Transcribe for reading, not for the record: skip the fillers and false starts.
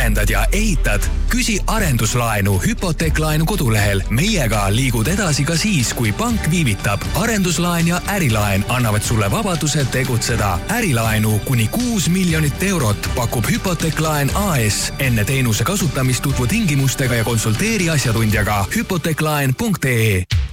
arendad ja ehitad? Küsi arenduslaenu Hypoteeklaenu kodulehel. Meiega liigud edasi ka siis, kui pank viivitab. Arenduslaen ja ärilaen annavad sulle vabaduse tegutseda. Ärilaenu kuni 6 miljonit eurot pakub Hypoteeklaen AS. Enne teenuse kasutamist tutvu tingimustega ja konsulteeri asjatundjaga hypoteeklaen.ee.